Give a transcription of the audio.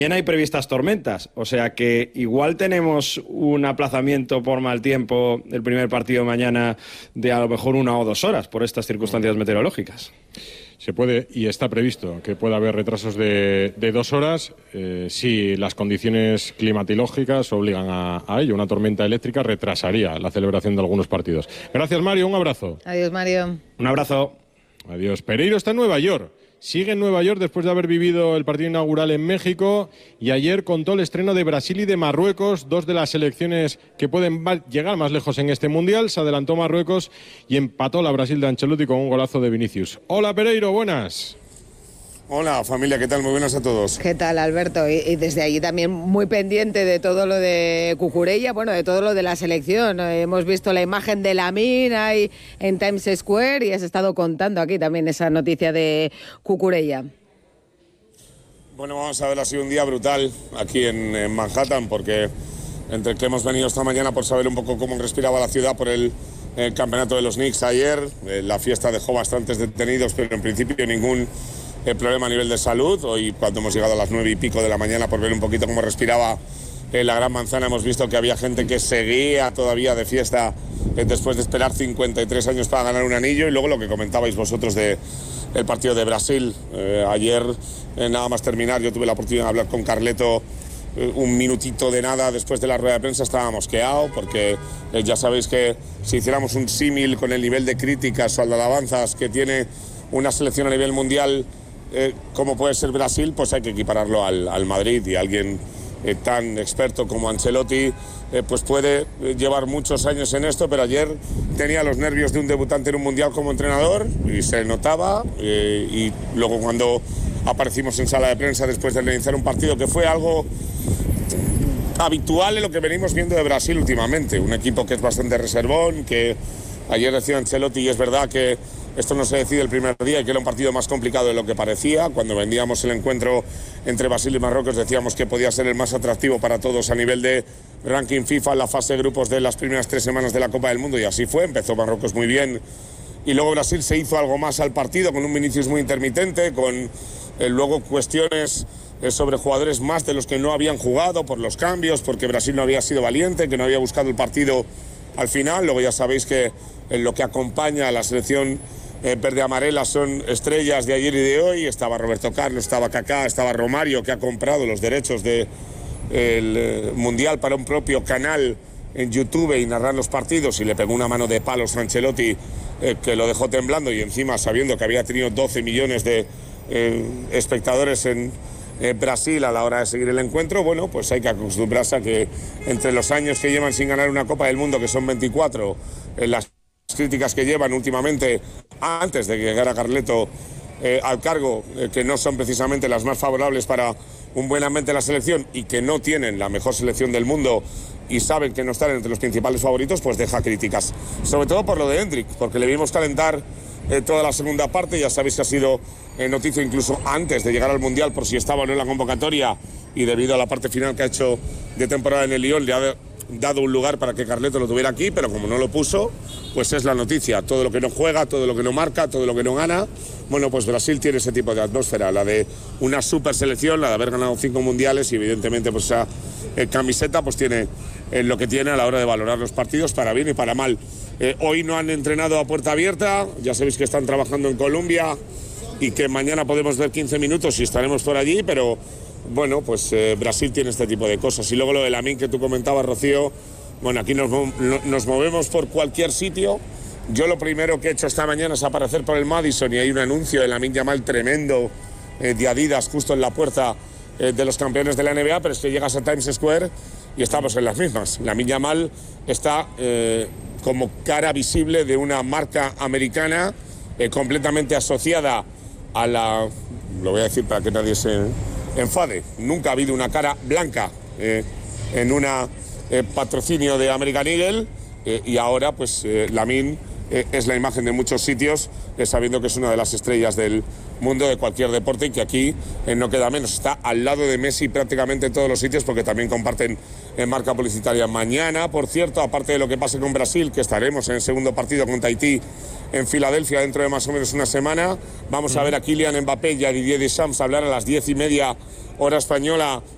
hay previstas tormentas, o sea que igual tenemos un aplazamiento por mal tiempo del primer partido mañana de a lo mejor 1 o 2 horas por estas circunstancias meteorológicas. Se puede y está previsto que pueda haber retrasos de 2 horas si las condiciones climatológicas obligan a ello. Una tormenta eléctrica retrasaría la celebración de algunos partidos. Gracias, Mario. Un abrazo. Adiós, Mario. Un abrazo. Adiós. Pereiro está en Nueva York. Sigue en Nueva York después de haber vivido el partido inaugural en México y ayer contó el estreno de Brasil y de Marruecos, 2 de las selecciones que pueden llegar más lejos en este Mundial. Se adelantó Marruecos y empató la Brasil de Ancelotti con un golazo de Vinicius. Hola, Pereiro, buenas. Hola familia, ¿qué tal? Muy buenas a todos. ¿Qué tal, Alberto? Y desde allí también muy pendiente de todo lo de Cucurella, bueno, de todo lo de la selección. Hemos visto la imagen de Lamine ahí en Times Square y has estado contando aquí también esa noticia de Cucurella. Bueno, vamos a ver, ha sido un día brutal aquí en Manhattan, porque entre que hemos venido esta mañana por saber un poco cómo respiraba la ciudad por el campeonato de los Knicks ayer, la fiesta dejó bastantes detenidos, pero en principio ningún problema a nivel de salud. Hoy, cuando hemos llegado a las 9 y pico de la mañana por ver un poquito cómo respiraba la Gran Manzana, hemos visto que había gente que seguía todavía de fiesta después de esperar 53 años para ganar un anillo. Y luego lo que comentabais vosotros del partido de Brasil. Ayer, nada más terminar, yo tuve la oportunidad de hablar con Carleto un minutito de nada después de la rueda de prensa. Estaba mosqueado porque ya sabéis que si hiciéramos un símil con el nivel de críticas o de alabanzas que tiene una selección a nivel mundial como puede ser Brasil, pues hay que equipararlo al Madrid, y alguien tan experto como Ancelotti pues puede llevar muchos años en esto, pero ayer tenía los nervios de un debutante en un mundial como entrenador y se notaba, y luego cuando aparecimos en sala de prensa después de realizar un partido que fue algo habitual en lo que venimos viendo de Brasil últimamente, un equipo que es bastante reservón, que ayer decía Ancelotti, y es verdad que esto no se decide el primer día y que era un partido más complicado de lo que parecía. Cuando vendíamos el encuentro entre Brasil y Marruecos decíamos que podía ser el más atractivo para todos a nivel de ranking FIFA en la fase de grupos de las primeras 3 semanas de la Copa del Mundo, y así fue. Empezó Marruecos muy bien y luego Brasil se hizo algo más al partido con un Vinicius muy intermitente, con luego cuestiones sobre jugadores más de los que no habían jugado por los cambios, porque Brasil no había sido valiente, que no había buscado el partido al final. Luego ya sabéis que en lo que acompaña a la selección verde-amarela son estrellas de ayer y de hoy. Estaba Roberto Carlos, estaba Kaká, estaba Romario, que ha comprado los derechos del Mundial para un propio canal en YouTube y narrar los partidos, y le pegó una mano de palos a Ancelotti que lo dejó temblando, y encima sabiendo que había tenido 12 millones de espectadores en Brasil a la hora de seguir el encuentro. Bueno, pues hay que acostumbrarse a que entre los años que llevan sin ganar una Copa del Mundo, que son 24, las críticas que llevan últimamente antes de que llegara Carleto al cargo, que no son precisamente las más favorables para un buen ambiente en la selección, y que no tienen la mejor selección del mundo y saben que no están entre los principales favoritos, pues deja críticas, sobre todo por lo de Endrick, porque le vimos calentar toda la segunda parte. Ya sabéis que ha sido noticia incluso antes de llegar al Mundial por si estaba o no en la convocatoria, y debido a la parte final que ha hecho de temporada en el Lyon le ha dado un lugar para que Carleto lo tuviera aquí, pero como no lo puso, pues es la noticia. Todo lo que no juega, todo lo que no marca, todo lo que no gana. Bueno, pues Brasil tiene ese tipo de atmósfera, la de una super selección, la de haber ganado 5 mundiales, y evidentemente pues esa camiseta pues tiene lo que tiene a la hora de valorar los partidos, para bien y para mal. Hoy no han entrenado a puerta abierta, ya sabéis que están trabajando en Colombia y que mañana podemos ver 15 minutos y estaremos por allí, pero bueno, pues Brasil tiene este tipo de cosas. Y luego lo de Lamine que tú comentabas, Rocío, bueno, aquí nos movemos por cualquier sitio. Yo lo primero que he hecho esta mañana es aparecer por el Madison y hay un anuncio de Lamine Yamal tremendo de Adidas justo en la puerta de los campeones de la NBA, pero es que llegas a Times Square y estamos en las mismas. Lamine Yamal está como cara visible de una marca americana completamente asociada a la... Lo voy a decir para que nadie se enfade. Nunca ha habido una cara blanca en un patrocinio de American Eagle, y ahora pues Lamine es la imagen de muchos sitios, sabiendo que es una de las estrellas del mundo de cualquier deporte, y que aquí no queda menos. Está al lado de Messi prácticamente en todos los sitios, porque también comparten marca publicitaria. Mañana, por cierto, aparte de lo que pase con Brasil, que estaremos en el segundo partido contra Haití en Filadelfia dentro de más o menos una semana, vamos a ver a Kylian Mbappé y a Didier Deschamps hablar a las 10:30 hora española